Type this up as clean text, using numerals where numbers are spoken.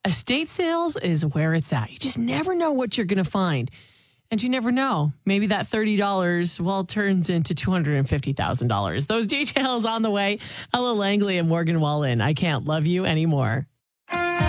estate sales is where it's at. You just never know what you're going to find. And you never know. Maybe that $30, turns into $250,000. Those details on the way. Ella Langley and Morgan Wallen. I Can't Love You Anymore.